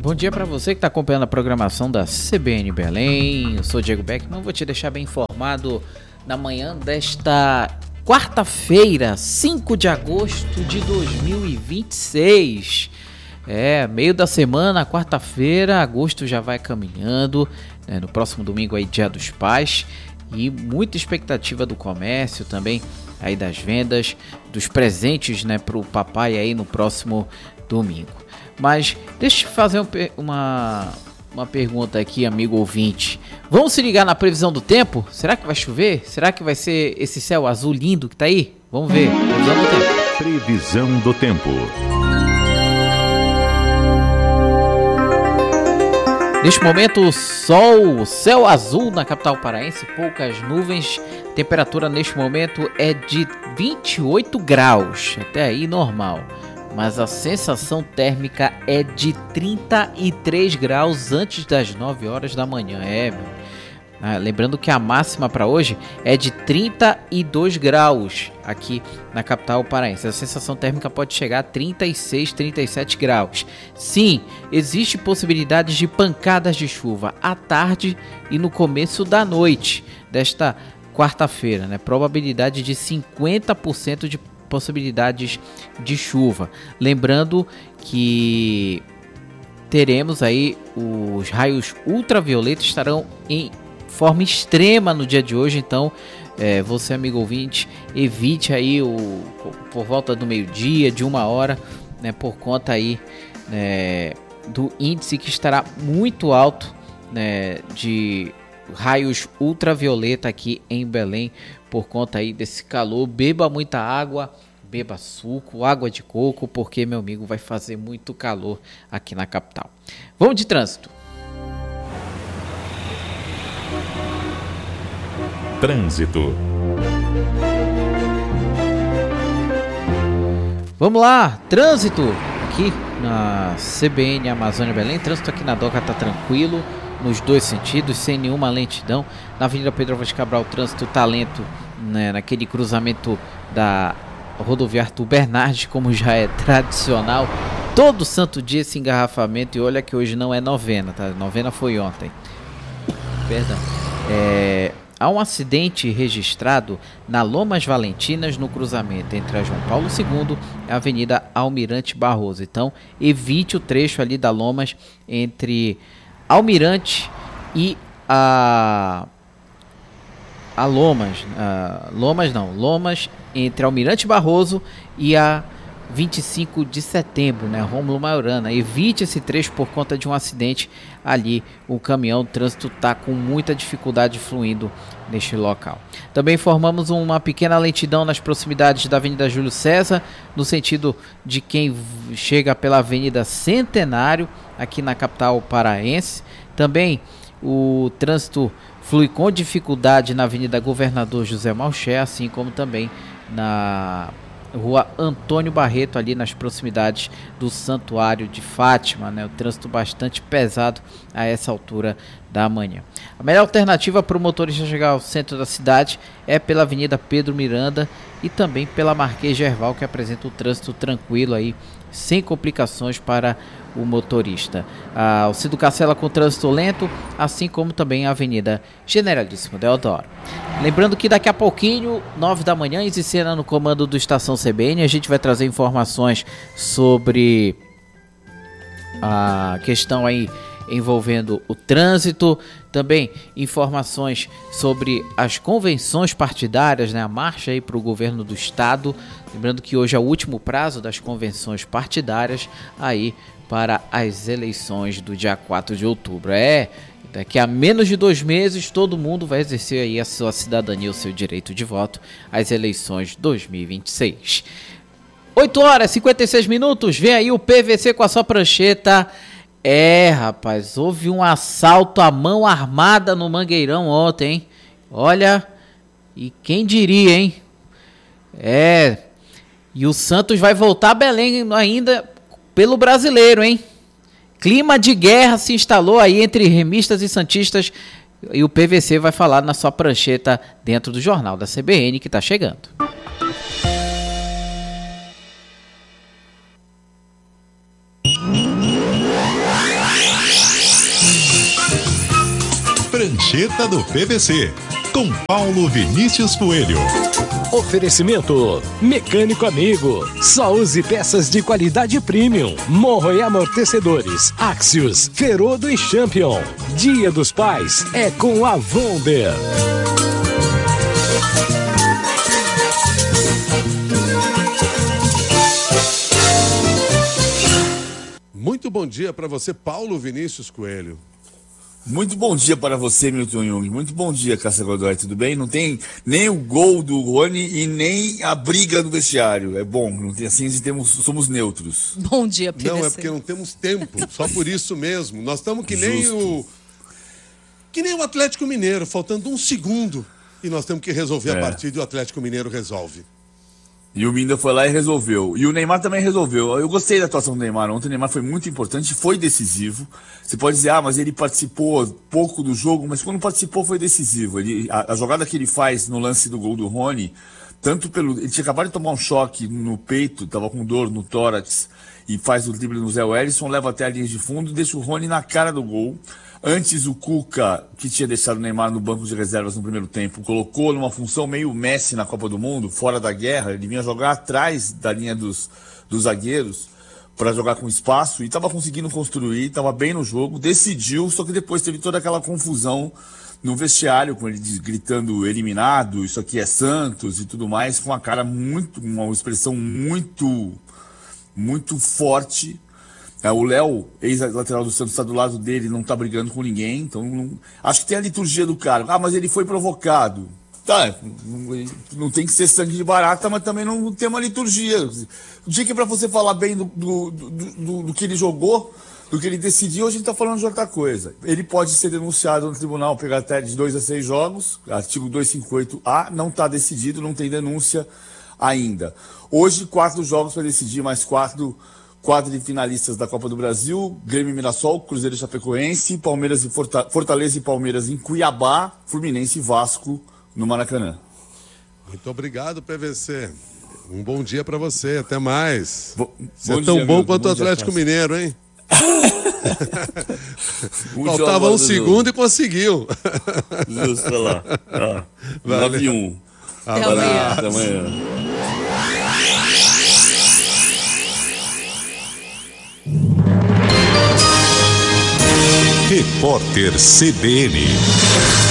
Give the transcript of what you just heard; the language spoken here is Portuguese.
Bom dia para você que está acompanhando a programação da CBN Belém. Eu sou Diego Beckman, vou te deixar bem informado na manhã desta quarta-feira, 5 de agosto de 2026. Meio da semana, quarta-feira, agosto já vai caminhando, no próximo domingo aí Dia dos Pais, e muita expectativa do comércio também, aí das vendas, dos presentes, para o papai aí no próximo domingo. Mas deixa eu fazer uma pergunta aqui, amigo ouvinte. Vamos se ligar na previsão do tempo? Será que vai chover? Será que vai ser esse céu azul lindo que tá aí? Vamos ver. Previsão do tempo. Previsão do tempo. Neste momento, sol, céu azul na capital paraense, poucas nuvens. Temperatura neste momento é de 28 graus, até aí normal. Mas a sensação térmica é de 33 graus antes das 9 horas da manhã. Lembrando que a máxima para hoje é de 32 graus aqui na capital paraense. A sensação térmica pode chegar a 36, 37 graus. Sim, existe possibilidade de pancadas de chuva à tarde e no começo da noite desta quarta-feira, Probabilidade de 50% de possibilidades de chuva. Lembrando que teremos aí os raios ultravioletas estarão em forma extrema no dia de hoje, então você, amigo ouvinte, evite aí por volta do meio-dia, de 1h, por conta aí do índice que estará muito alto, de raios ultravioleta aqui em Belém, por conta aí desse calor. Beba muita água, beba suco, água de coco, porque, meu amigo, vai fazer muito calor aqui na capital. Vamos de trânsito. Trânsito. Vamos lá, trânsito aqui na CBN Amazônia Belém. Trânsito aqui na Doca tá tranquilo, nos dois sentidos, sem nenhuma lentidão. Na Avenida Pedro Álvares Cabral, o trânsito tá lento, naquele cruzamento da rodoviária Arthur Bernardes, como já é tradicional. Todo santo dia esse engarrafamento, e olha que hoje não é novena, tá? Novena foi ontem. Perdão. Há um acidente registrado na Lomas Valentinas, no cruzamento entre a João Paulo II e a Avenida Almirante Barroso. Então, evite o trecho ali da Lomas entre Almirante e Lomas entre Almirante Barroso e a 25 de setembro, Rômulo Maiorana. Evite esse trecho por conta de um acidente ali. O caminhão, o trânsito está com muita dificuldade fluindo neste local. Também informamos uma pequena lentidão nas proximidades da Avenida Júlio César, no sentido de quem chega pela Avenida Centenário, aqui na capital paraense. Também o trânsito flui com dificuldade na Avenida Governador José Malcher, assim como também na Rua Antônio Barreto, ali nas proximidades do Santuário de Fátima, O trânsito bastante pesado a essa altura da manhã. A melhor alternativa para o motorista chegar ao centro da cidade é pela Avenida Pedro Miranda e também pela Marquês Gerval, que apresenta o trânsito tranquilo aí, sem complicações para o motorista. O Cido Cacela com trânsito lento, assim como também a Avenida Generalíssimo Deodoro. Lembrando que daqui a pouquinho, 9 da manhã, Isicena no comando do Estação CBN, a gente vai trazer informações sobre a questão aí envolvendo o trânsito, também informações sobre as convenções partidárias, a marcha aí para o governo do estado. Lembrando que hoje é o último prazo das convenções partidárias aí para as eleições do dia 4 de outubro. Daqui a menos de 2 meses todo mundo vai exercer aí a sua cidadania, o seu direito de voto às eleições 2026. 8h56, vem aí o PVC com a sua prancheta. Rapaz, houve um assalto à mão armada no Mangueirão ontem, hein? Olha, e quem diria, hein? E o Santos vai voltar a Belém ainda pelo Brasileiro, hein? Clima de guerra se instalou aí entre remistas e santistas, e o PVC vai falar na sua prancheta dentro do Jornal da CBN que tá chegando. Prancheta do PVC, com Paulo Vinícius Coelho. Oferecimento Mecânico Amigo. Só use peças de qualidade premium. Morro e amortecedores. Axios, Ferodo e Champion. Dia dos Pais é com a Vonder. Muito bom dia para você, Paulo Vinícius Coelho. Muito bom dia para você, Milton Jung. Muito bom dia, Cássia Godoy. Tudo bem? Não tem nem o gol do Rony e nem a briga do vestiário. É bom, não tem assim, somos neutros. Bom dia, PVC. Não, é porque não temos tempo. Só por isso mesmo. Nós estamos que nem o Atlético Mineiro, faltando um segundo. E nós temos que resolver a partida e o Atlético Mineiro resolve. E o Minda foi lá e resolveu. E o Neymar também resolveu. Eu gostei da atuação do Neymar. Ontem o Neymar foi muito importante, foi decisivo. Você pode dizer, mas ele participou pouco do jogo, mas quando participou foi decisivo. A jogada que ele faz no lance do gol do Rony, ele tinha acabado de tomar um choque no peito, estava com dor no tórax, e faz o drible no Zé Wellison, leva até a linha de fundo e deixa o Rony na cara do gol. Antes o Cuca, que tinha deixado o Neymar no banco de reservas no primeiro tempo, colocou numa função meio Messi na Copa do Mundo, fora da guerra. Ele vinha jogar atrás da linha dos zagueiros para jogar com espaço e estava conseguindo construir, estava bem no jogo, decidiu, só que depois teve toda aquela confusão no vestiário, com ele gritando eliminado, isso aqui é Santos e tudo mais, com uma expressão muito, muito forte. O Léo, ex-lateral do Santos, está do lado dele, não está brigando com ninguém, então acho que tem a liturgia do cara. Mas ele foi provocado. Tá, não tem que ser sangue de barata, mas também não tem uma liturgia. O dia que é para você falar bem do que ele jogou, do que ele decidiu, a gente está falando de outra coisa. Ele pode ser denunciado no tribunal, pegar até de 2 a 6 jogos, artigo 258A, não está decidido, não tem denúncia ainda. Hoje, 4 jogos para decidir, mais 4 de finalistas da Copa do Brasil: Grêmio e Mirassol, Cruzeiro e Chapecoense, Palmeiras e Fortaleza e Palmeiras em Cuiabá, Fluminense e Vasco no Maracanã. Muito obrigado, PVC. Um bom dia para você, até mais. Você é tão tão bom quanto o Atlético Mineiro, hein? Faltava um segundo e conseguiu. Justo, olha lá. 9-1. Até amanhã. Repórter CBN.